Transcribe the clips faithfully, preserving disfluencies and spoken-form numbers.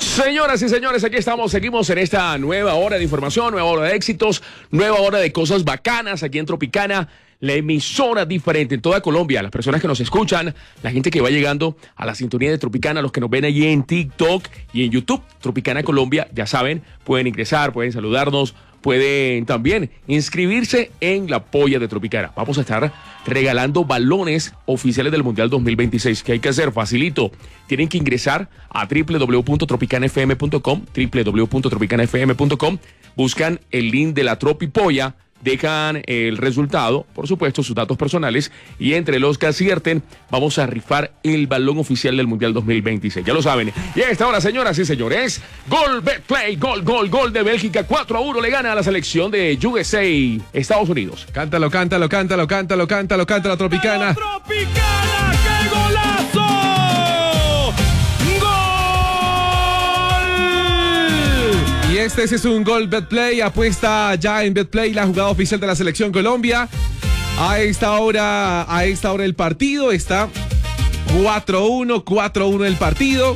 Señoras y señores, aquí estamos, seguimos en esta nueva hora de información, nueva hora de éxitos, nueva hora de cosas bacanas aquí en Tropicana, la emisora diferente en toda Colombia. Las personas que nos escuchan, la gente que va llegando a la sintonía de Tropicana, los que nos ven allí en TikTok y en YouTube, Tropicana Colombia, ya saben, pueden ingresar, pueden saludarnos, pueden también inscribirse en la polla de Tropicana. Vamos a estar regalando balones oficiales del Mundial dos mil veintiséis. ¿Qué hay que hacer? Facilito. Tienen que ingresar a doble u doble u doble u punto tropicana f m punto com, doble u doble u doble u punto tropicana f m punto com, buscan el link de la Tropipolla, dejan el resultado, por supuesto, sus datos personales, y entre los que acierten, vamos a rifar el balón oficial del Mundial dos mil veintiséis. Ya lo saben. Y a esta hora, señoras y señores, gol, Betplay, gol, gol, gol de Bélgica, cuatro a uno le gana a la selección de U S A, Estados Unidos. Cántalo, cántalo, cántalo, cántalo, cántalo, cántalo, Tropicana. ¡Tropicana! ¡Qué golazo! Y este es un gol Betplay, apuesta ya en Betplay, la jugada oficial de la selección Colombia. A esta hora, a esta hora el partido está cuatro uno, cuatro uno el partido.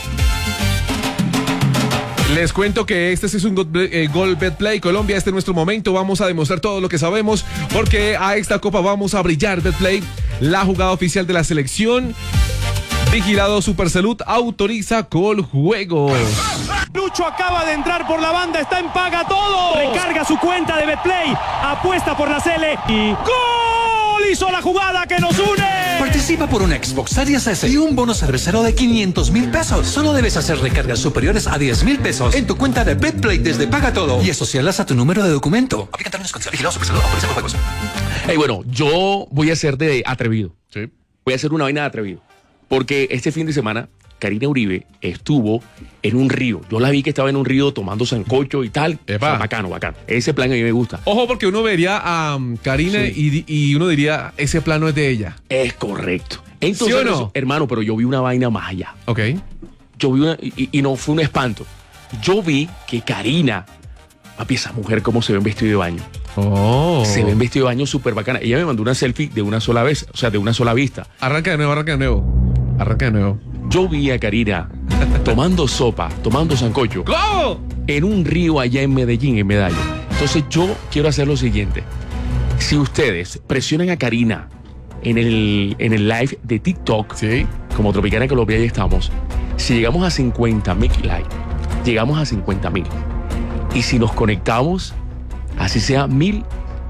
Les cuento que este es un gol, eh, gol Betplay Colombia, este es nuestro momento, vamos a demostrar todo lo que sabemos, porque a esta copa vamos a brillar. Betplay, la jugada oficial de la selección. Vigilado Supersalud, autoriza Coljuegos. Lucho acaba de entrar por la banda, está en Paga Todo. Recarga su cuenta de Betplay, apuesta por la Cele y ¡gol! Hizo la jugada que nos une. Participa por un Xbox Series S y un bono cervecero de quinientos mil pesos. Solo debes hacer recargas superiores a diez mil pesos en tu cuenta de Betplay desde Paga Todo y asociarlas a tu número de documento. Aplica términos y condiciones. Vigilado Supersalud, autoriza Coljuegos. Hey, bueno, yo voy a ser de atrevido. Sí. Voy a hacer una vaina de atrevido. Porque este fin de semana, Karina Uribe estuvo en un río. Yo la vi que estaba en un río tomando sancocho y tal. O sea, bacano, bacano. Ese plan a mí me gusta. Ojo, porque uno vería a um, Karina Sí. y, y uno diría, ese plano es de ella. Es correcto. Entonces, ¿Sí o no? hermano, pero yo vi una vaina más allá. Ok. Yo vi una, y, y no fue un espanto. Yo vi que Karina, papi, esa mujer cómo se ve en vestido de baño. Oh. Se ve en vestido de baño súper bacana. Ella me mandó una selfie de una sola vez, o sea, de una sola vista. Arranca de nuevo, arranca de nuevo. Arranca de nuevo. Yo vi a Karina tomando sopa, tomando sancocho. ¿Cómo? En un río allá en Medellín, en Medallo. Entonces yo quiero hacer lo siguiente. Si ustedes presionan a Karina en el, en el live de TikTok, Sí. como Tropicana Colombia, ahí estamos. Si llegamos a cincuenta mil likes, llegamos a cincuenta mil. Y si nos conectamos, así sea mil,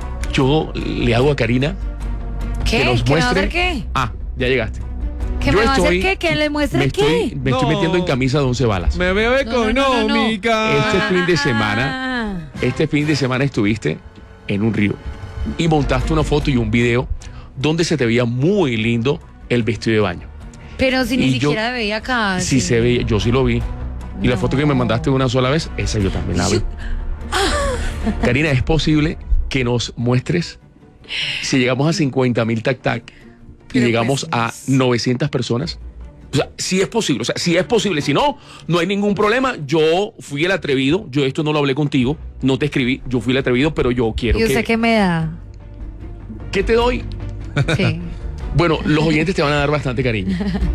yo le hago a Karina ¿Qué? que nos ¿Qué me va a muestre. hacer qué? Ah, ya llegaste. ¿Qué Yo me va a hacer estoy- qué? ¿Que le muestre me qué? Estoy, me estoy No. metiendo en camisa de once balas. Me veo No, no, no, no, no. económica. Este fin de Ah. semana, este fin de semana estuviste en un río y montaste una foto y un video donde se te veía muy lindo el vestido de baño. Pero si ni Y yo- siquiera veía acá. Sí se veía, yo sí lo vi. Y la No. foto que me mandaste una sola vez, esa yo también la vi. Karina, ¿es posible que nos muestres si llegamos a cincuenta mil tac tac y Pero llegamos pues, a novecientas personas? O sea, sí es posible, o sea, sí es posible. Si no, no hay ningún problema. Yo fui el atrevido, yo esto no lo hablé contigo, no te escribí, yo fui el atrevido, pero yo quiero ¿Y usted que... qué me da? ¿Qué te doy? Sí. Bueno, los oyentes te van a dar bastante cariño.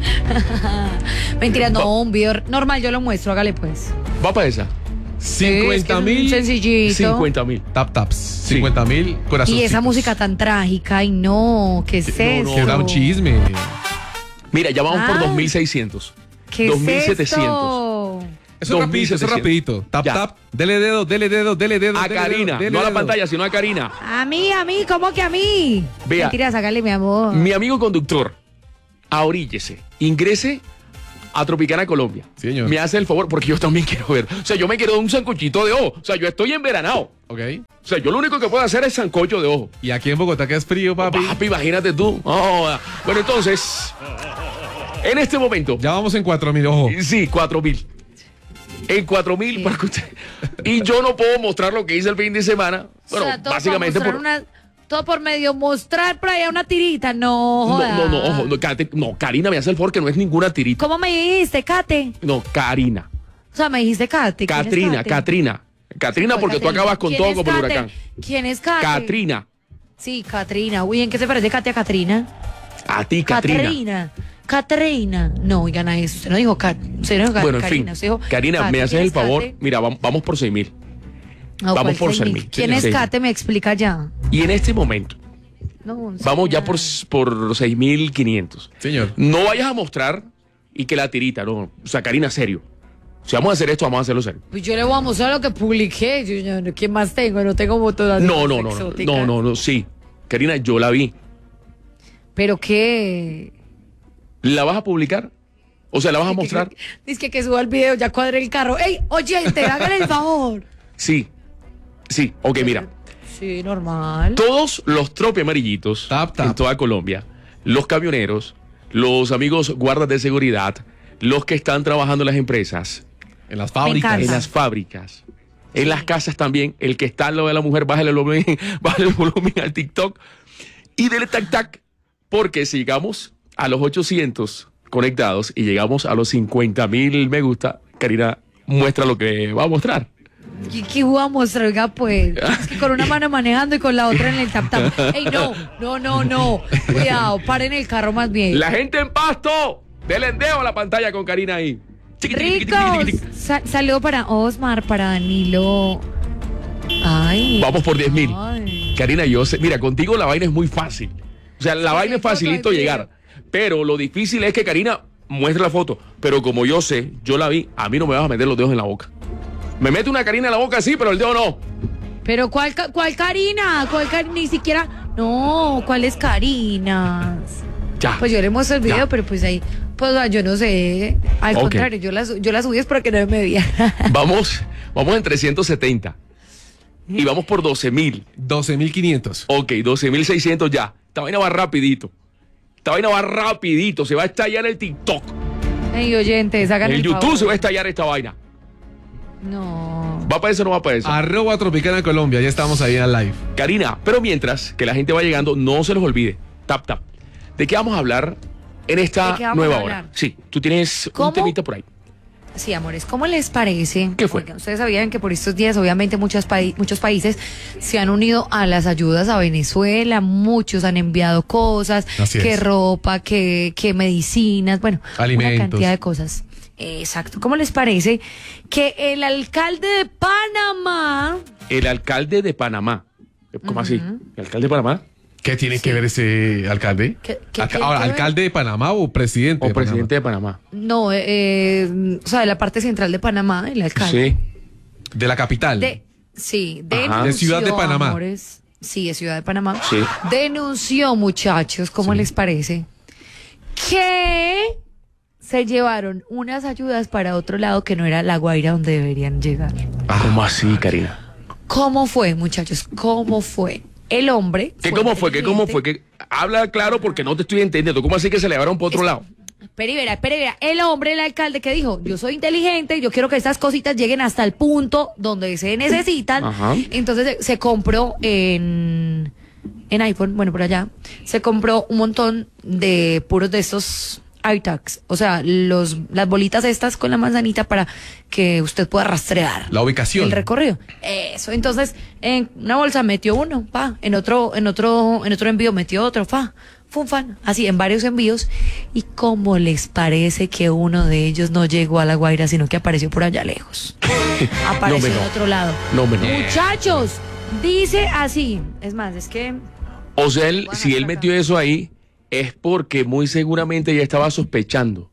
Mentira, no, un video normal, yo lo muestro, hágale pues. Va para esa. cincuenta Sí, mil. es que es sencillito. cincuenta mil. Tap taps. cincuenta mil corazones. Y esa música tan trágica, ay no, ¿qué es No, no, eso? Que da un chisme. Mira, ya vamos por Ah. dos mil seiscientos. ¿Qué dos mil es setecientos. esto? Eso es rapidito, eso es rapidito. Tap, Ya. tap. Dele dedo, dele dedo, dele dedo. A dele Karina, dedo, dele no a la dedo. pantalla, sino a Karina. A mí, a mí, ¿cómo que a mí? Vea. Mentira, sácale mi amor. Mi amigo conductor, ahoríllese, ingrese a Tropicana Colombia. Sí, señor. Me hace el favor, porque yo también quiero ver. O sea, yo me quiero dar un sancochito de ojo. O sea, yo estoy enveranado. Ok. O sea, yo lo único que puedo hacer es sancocho de ojo. Y aquí en Bogotá que es frío, papi. Papi, imagínate tú. Oh, bueno, entonces, en este momento, Ya vamos en cuatro mil, ojo. sí, cuatro mil. En cuatro mil, Sí. para que usted. Y yo no puedo mostrar lo que hice el fin de semana. Bueno, o sea, todo básicamente por, por. mostrar una- todo por medio mostrar por allá una tirita, no No, joda. no, no, ojo, no, Kate- no, Karina me hace el favor que no es ninguna tirita. ¿Cómo me dijiste, Kate? No, Karina. O sea, me dijiste Kate. ¿Quién es Catrina, Kate? Catrina. Catrina, porque tú Kate. acabas con ¿Quién todo es como el Kate? huracán. ¿Quién es Kate? Catrina. Sí, Katrina. Uy, ¿en qué se parece Kate a Katrina? A ti, Catrina. Katrina. Caterina. No, oigan a eso. Usted no dijo Cat. Usted no dijo Cat- Bueno, en Karina. fin. Usted dijo Karina, Kate. me haces ¿Quién el es favor. Kate? Mira, vam- vamos por seis mil. No, vamos ¿cuál por seis seis mil? mil. ¿Quién Sí, es seis mil. Kate? Me explica ya. Y en este momento, No, vamos ya por, señora. por seis mil quinientos. Señor. No vayas a mostrar y que la tirita, no. O sea, Karina, serio. Si vamos a hacer esto, vamos a hacerlo serio. Pues yo le voy a mostrar lo que publiqué. Yo, yo, yo, ¿Qué más tengo? No tengo fotos. No, no, no, no, exóticas. no, no, no, sí. Karina, yo la vi. ¿Pero qué? ¿La vas a publicar? O sea, ¿la vas a mostrar? Dice que, que suba el video, ya cuadré el carro. ¡Ey, oyente, hágale el favor! Sí. Sí, ok, mira. Sí, normal. Todos los tropi amarillitos Tap, tap. en toda Colombia, los camioneros, los amigos guardas de seguridad, los que están trabajando en las empresas, En las encanta. fábricas. en las fábricas, en las casas también, el que está al lado de la mujer, bájale el volumen, bájale el volumen al TikTok y dele tac tac, porque si llegamos a los ochocientos conectados y llegamos a los cincuenta mil me gusta, Karina muestra lo que va a mostrar. ¿Qué, qué voy a mostrar? Oiga, pues. Es que con una mano manejando y con la otra en el tap tap. ¡Ey, no! No, no, no. Cuidado, paren el carro más bien. La gente en Pasto, denle dedo a la pantalla con Karina ahí. Chiqui, chiqui, chiqui, chiqui, chiqui, Ricos. chiqui. Sa- saludo para Osmar, para Danilo. Ay. Vamos por diez mil. Ay. Karina, yo sé, mira, contigo la vaina es muy fácil. O sea, la Sí, vaina es foto, facilito hay video. llegar. Pero lo difícil es que Karina muestre la foto. Pero como yo sé, yo la vi, a mí no me vas a meter los dedos en la boca. Me mete una Karina en la boca, sí, pero el dedo no. Pero ¿cuál, ca- cuál Karina? ¿Cuál Karina? Ni siquiera. No, ¿cuál es Karina? Ya. Pues yo le muestro el video, Ya. pero pues ahí, pues ah, yo no sé. Al Ok. contrario, yo la, su- yo la subí es para que no me vean. Vamos, vamos en trescientos setenta. Y vamos por doce mil. doce mil quinientos. Ok, doce mil seiscientos ya. Esta vaina va rapidito. Esta vaina va rapidito. Se va a estallar el TikTok. Ey, oyentes, hagan En el YouTube favor. se va a estallar esta vaina. No. ¿Va para eso o no va para eso? Arroba Tropicana Colombia. Ya estamos ahí en live. Karina, pero mientras que la gente va llegando, no se los olvide. Tap, tap. ¿De qué vamos a hablar en esta ¿De qué vamos nueva a hora? hablar? Sí, tú tienes ¿Cómo? un temita por ahí. Sí, amores, ¿cómo les parece? ¿Qué fue? Oigan, ustedes sabían que por estos días, obviamente, muchos, pai- muchos países se han unido a las ayudas a Venezuela. Muchos han enviado cosas, Así que es. ropa, que, que medicinas, bueno, Alimentos. una cantidad de cosas. Exacto. ¿Cómo les parece que el alcalde de Panamá, El alcalde de Panamá. ¿Cómo así? ¿El alcalde de Panamá? ¿Qué tiene que ver ese alcalde? ¿Qué- qué Alca- tiene Ahora, que ver? ¿alcalde de Panamá o presidente? ¿O de Panamá? presidente de Panamá? no, eh, eh, o sea, de la parte central de Panamá, el alcalde. Sí. De la capital. De, sí, Ajá. denunció, De Ciudad de Panamá. amores. Sí, de Ciudad de Panamá. Sí. Denunció, muchachos, ¿cómo les parece? Que se llevaron unas ayudas para otro lado que no era La Guaira donde deberían llegar. ¿Cómo así, Karina? ¿Cómo fue, muchachos? ¿Cómo fue? El hombre. ¿Qué cómo fue? ¿Qué cómo fue? ¿Qué? Habla claro porque no te estoy entendiendo. ¿Cómo así que se le llevaron por otro lado? Pero y verá, pero y verá, el hombre, el alcalde que dijo, yo soy inteligente, yo quiero que estas cositas lleguen hasta el punto donde se necesitan. Ajá. Entonces se, se compró en, en iPhone, bueno, por allá, se compró un montón de puros de estos AirTags, o sea, los, las bolitas estas con la manzanita para que usted pueda rastrear La ubicación. el recorrido. Eso, entonces en una bolsa metió uno, pa, en otro, en otro, en otro envío metió otro, fa, fun fan, así en varios envíos. ¿Y cómo les parece que uno de ellos no llegó a La Guaira, sino que apareció por allá lejos? Apareció No, me en no. otro lado. No, me no. Muchachos, dice así, es más, es que O sea, él, Voy a si él sacar metió acá. eso ahí, es porque muy seguramente ya estaba sospechando.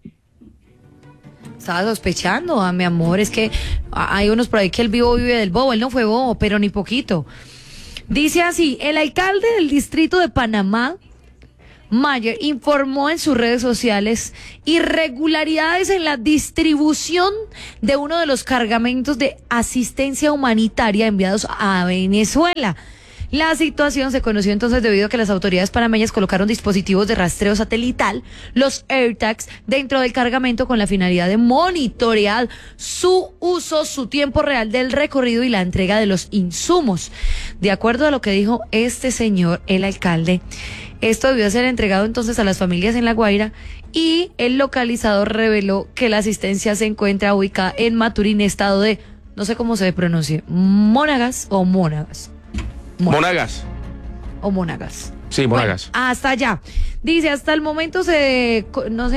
estaba sospechando, a mi amor, es que a- hay unos por ahí que el vivo vive del bobo, él no fue bobo, pero ni poquito. Dice así, el alcalde del distrito de Panamá, Mayer, informó en sus redes sociales irregularidades en la distribución de uno de los cargamentos de asistencia humanitaria enviados a Venezuela. La situación se conoció entonces debido a que las autoridades panameñas colocaron dispositivos de rastreo satelital, los AirTags, dentro del cargamento con la finalidad de monitorear su uso, su tiempo real del recorrido y la entrega de los insumos. De acuerdo a lo que dijo este señor, el alcalde, esto debió ser entregado entonces a las familias en La Guaira y el localizador reveló que la asistencia se encuentra ubicada en Maturín, estado de, no sé cómo se pronuncie, Monagas o Monagas. Monagas. O Monagas. Sí, Monagas. Bueno, hasta allá. Dice, hasta el momento se, no sé.